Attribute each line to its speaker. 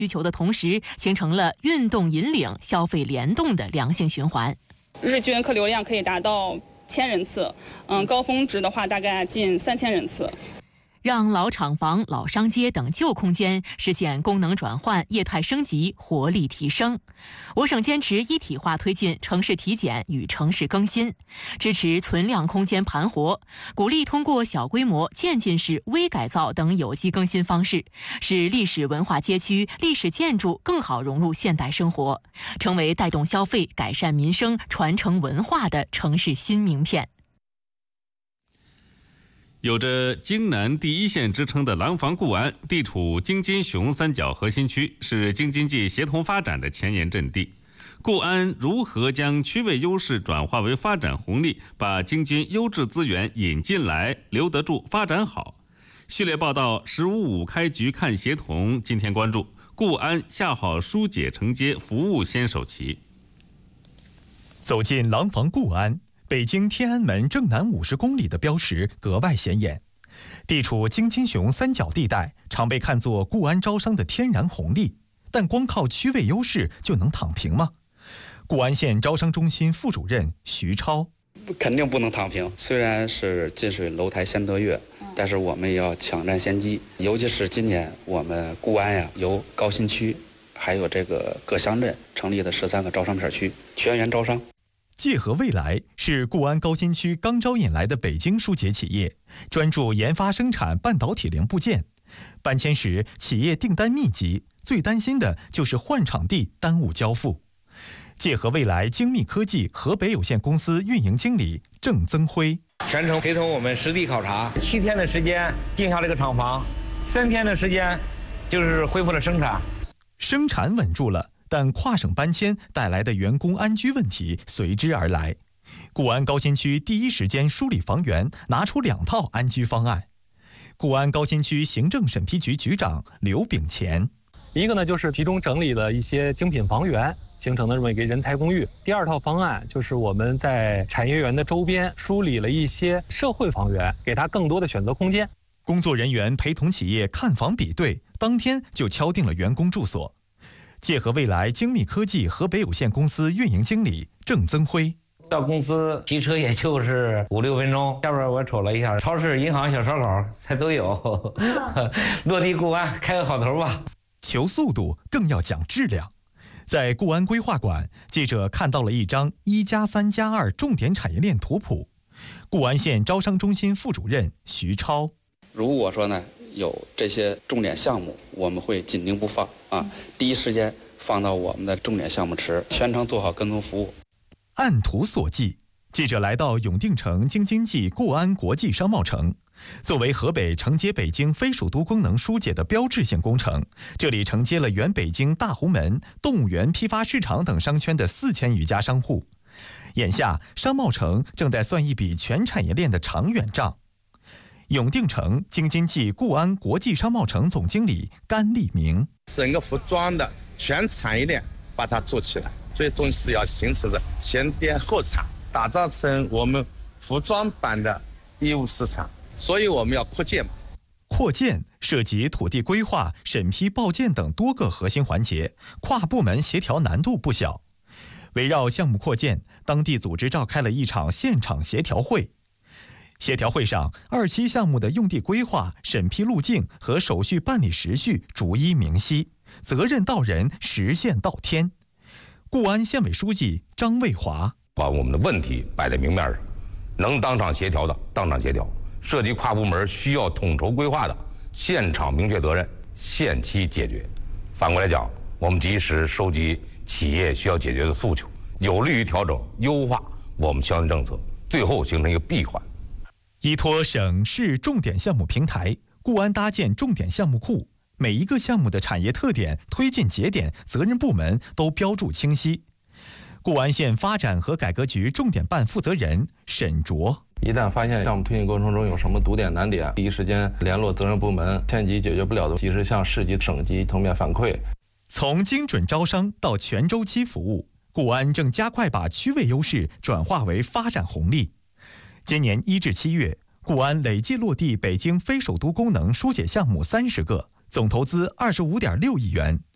Speaker 1: 需求的同时，形成了运动引领、消费联动的良性循环。
Speaker 2: 日均客流量可以达到1000人次，高峰值的话大概近3000人次。
Speaker 1: 让老厂房、老商街等旧空间实现功能转换、业态升级、活力提升。我省坚持一体化推进城市体检与城市更新，支持存量空间盘活，鼓励通过小规模渐进式微改造等有机更新方式，使历史文化街区、历史建筑更好融入现代生活，成为带动消费、改善民生、传承文化的城市新名片。
Speaker 3: 有着京南第一线之称的廊坊固安，地处京津雄三角核心区，是京津冀协同发展的前沿阵地。固安如何将区位优势转化为发展红利，把京津优质资源引进来、留得住、发展好？系列报道“15.5开局看协同”，今天关注固安下好疏解承接服务先手棋。
Speaker 4: 走进廊坊固安，北京天安门正南50公里的标识格外显眼。地处京津雄三角地带，常被看作固安招商的天然红利。但光靠区位优势就能躺平吗？固安县招商中心副主任徐超：
Speaker 5: 肯定不能躺平。虽然是近水楼台先得月，但是我们也要抢占先机。尤其是今年我们固安呀，由高新区还有这个各乡镇成立的13个招商片区，全员招商。
Speaker 4: 界和未来是固安高新区刚招引来的北京疏解企业，专注研发生产半导体零部件。搬迁时企业订单密集，最担心的就是换场地耽误交付。界和未来精密科技河北有限公司运营经理郑增辉：
Speaker 6: 全程陪同我们实地考察，7天的时间定下这个厂房，3天的时间就是恢复了生产。
Speaker 4: 生产稳住了，但跨省搬迁带来的员工安居问题随之而来。固安高新区第一时间梳理房源，拿出2套安居方案。固安高新区行政审批局局长刘炳乾：
Speaker 7: 一个呢，就是集中整理了一些精品房源，形成的这么一个人才公寓。第2套方案就是我们在产业园的周边梳理了一些社会房源，给它更多的选择空间。
Speaker 4: 工作人员陪同企业看房比对，当天就敲定了员工住所。界和未来精密科技河北有限公司运营经理郑增辉：
Speaker 6: 到公司骑车也就是5-6分钟。下边我瞅了一下，超市、银行、小烧烤它都有。落地固安，开个好头吧。
Speaker 4: 求速度更要讲质量。在固安规划馆，记者看到了一张1+3+2重点产业链图谱。固安县招商中心副主任徐超：
Speaker 5: 如果说呢有这些重点项目，我们会紧盯不放啊，第一时间放到我们的重点项目池，全程做好跟踪服务。
Speaker 4: 按图索骥，记者来到永定城京津冀固安国际商贸城。作为河北承接北京非首都功能疏解的标志性工程，这里承接了原北京大红门、动物园批发市场等商圈的4000余家商户。眼下，商贸城正在算一笔全产业链的长远账。永定城京津冀固安国际商贸城总经理甘立明：
Speaker 8: 整个服装的全产业链把它做起来，最终是要形成着前店后厂，打造成我们服装版的义乌市场。所以我们要扩建。
Speaker 4: 扩建涉及土地规划、审批报建等多个核心环节，跨部门协调难度不小。围绕项目扩建，当地组织召开了一场现场协调会。协调会上，2期项目的用地规划、审批路径和手续办理时序逐一明晰，责任到人，实现到天。固安县委书记张卫华：
Speaker 9: 把我们的问题摆在明面上，能当场协调的当场协调，涉及跨部门需要统筹规划的，现场明确责任，限期解决。反过来讲，我们及时收集企业需要解决的诉求，有利于调整优化我们相应政策，最后形成一个闭环。
Speaker 4: 依托省市重点项目平台，固安搭建重点项目库，每一个项目的产业特点、推进节点、责任部门都标注清晰。固安县发展和改革局重点办负责人沈卓：
Speaker 10: 一旦发现项目推进过程中有什么堵点难点，第一时间联络责任部门，县级解决不了的，及时向市级、省级层面反馈。
Speaker 4: 从精准招商到全周期服务，固安正加快把区位优势转化为发展红利。今年1至7月，固安累计落地北京非首都功能疏解项目30个，总投资25.6亿元。